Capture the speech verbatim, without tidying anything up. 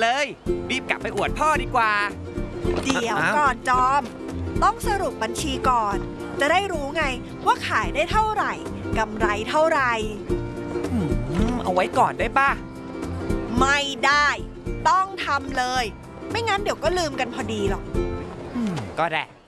เลยรีบกลับไปอวดพ่อดีกว่าเดี๋ยวก่อนจอมต้องสรุปบัญชีก่อนจะได้รู้ไงว่าขายได้เท่าไหร่กำไรเท่าไหร่เอาไว้ก่อนได้ป่ะไม่ได้ต้องทำเลยไม่งั้นเดี๋ยวก็ลืมกันพอดีหรอกก็ได้